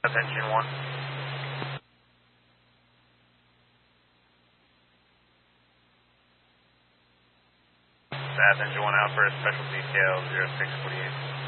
Engine 1. Engine 1 out for a special detail 0648.